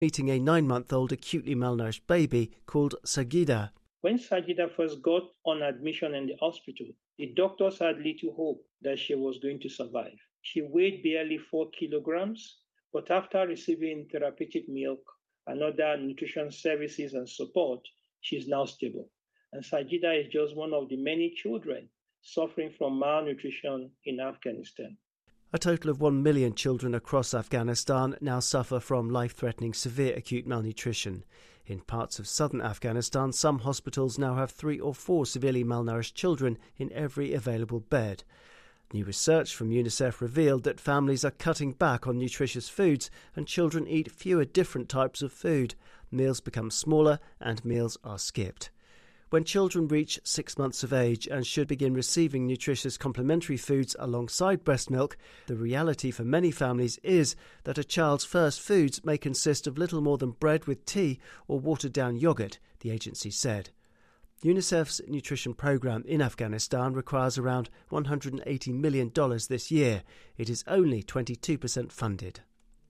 meeting a 9-month-old acutely malnourished baby called Sagida. When Sagida first got on admission in the hospital, the doctors had little hope that she was going to survive. She weighed barely 4 kilograms, but after receiving therapeutic milk and other nutrition services and support, she's now stable. And Sagida is just one of the many children suffering from malnutrition in Afghanistan. A total of 1 million children across Afghanistan now suffer from life-threatening severe acute malnutrition. In parts of southern Afghanistan, some hospitals now have 3 or 4 severely malnourished children in every available bed. New research from UNICEF revealed that families are cutting back on nutritious foods and children eat fewer different types of food. Meals become smaller and meals are skipped. When children reach 6 months of age and should begin receiving nutritious complementary foods alongside breast milk, the reality for many families is that a child's first foods may consist of little more than bread with tea or watered-down yoghurt, the agency said. UNICEF's nutrition programme in Afghanistan requires around $180 million this year. It is only 22% funded.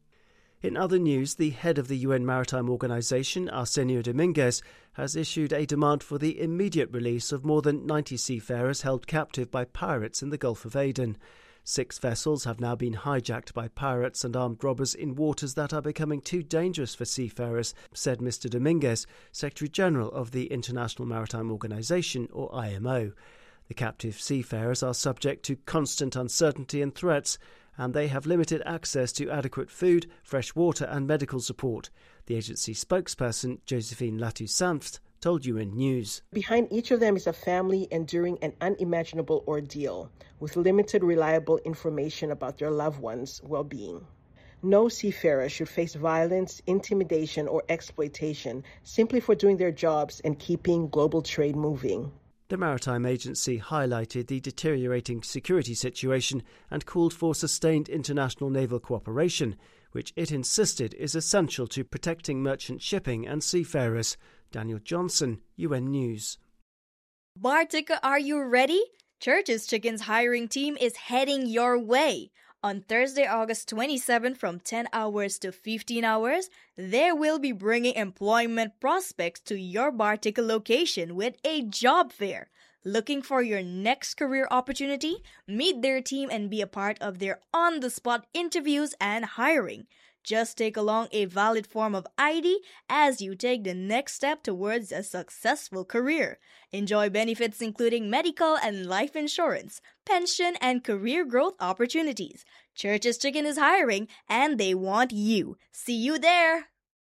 In other news, the head of the UN Maritime Organization, Arsenio Dominguez, has issued a demand for the immediate release of more than 90 seafarers held captive by pirates in the Gulf of Aden. 6 vessels have now been hijacked by pirates and armed robbers in waters that are becoming too dangerous for seafarers, said Mr. Dominguez, Secretary-General of the International Maritime Organization, or IMO. The captive seafarers are subject to constant uncertainty and threats, and they have limited access to adequate food, fresh water and medical support. The agency spokesperson, Josephine Latoux-Sanft, told UN News. Behind each of them is a family enduring an unimaginable ordeal, with limited reliable information about their loved ones' well-being. No seafarer should face violence, intimidation or exploitation simply for doing their jobs and keeping global trade moving. The Maritime Agency highlighted the deteriorating security situation and called for sustained international naval cooperation, which it insisted is essential to protecting merchant shipping and seafarers. Daniel Johnson, UN News. Bartica, are you ready? Church's Chicken's hiring team is heading your way. On Thursday, August 27 from 10 hours to 15 hours, they will be bringing employment prospects to your Bartica location with a job fair. Looking for your next career opportunity? Meet their team and be a part of their on-the-spot interviews and hiring. Just take along a valid form of ID as you take the next step towards a successful career. Enjoy benefits including medical and life insurance, pension, and career growth opportunities. Church's Chicken is hiring, and they want you. See you there!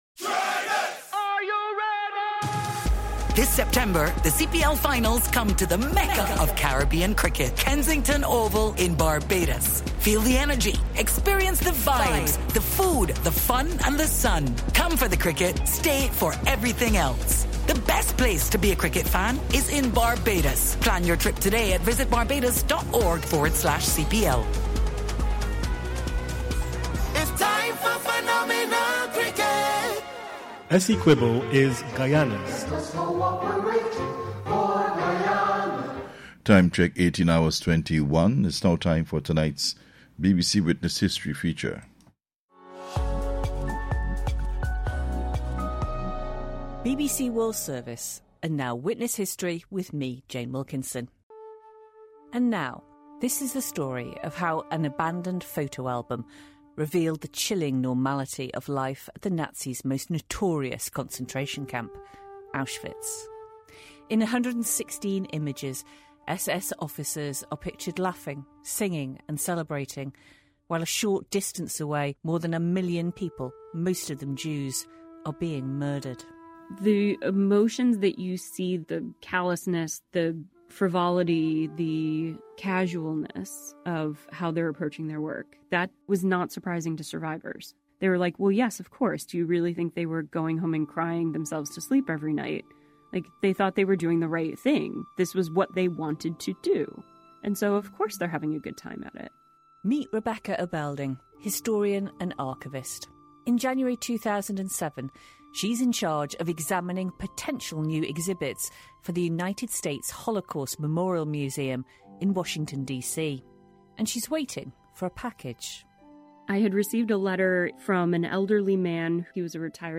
Are you ready? This September, the CPL finals come to the mecca of Caribbean cricket, Kensington Oval in Barbados. Feel the energy, experience the vibes, the food, the fun, and the sun. Come for the cricket, stay for everything else. The best place to be a cricket fan is in Barbados. Plan your trip today at visitbarbados.org/CPL. It's time for phenomenal cricket. Essequibo is Guyana's. Time check 18 hours 21. It's now time for tonight's BBC Witness History feature. BBC World Service, and now Witness History with me, Jane Wilkinson. And now, this is the story of how an abandoned photo album revealed the chilling normality of life at the Nazis' most notorious concentration camp, Auschwitz. In 116 images, SS officers are pictured laughing, singing and celebrating, while a short distance away, more than 1 million people, most of them Jews, are being murdered. The emotions that you see, the callousness, the frivolity, the casualness of how they're approaching their work, that was not surprising to survivors. They were like, well, yes, of course. Do you really think they were going home and crying themselves to sleep every night? Like, they thought they were doing the right thing. This was what they wanted to do. And so, of course, they're having a good time at it. Meet Rebecca Obelding, historian and archivist. In January 2007, she's in charge of examining potential new exhibits for the United States Holocaust Memorial Museum in Washington, D.C. And she's waiting for a package. I had received a letter from an elderly man. He was a retired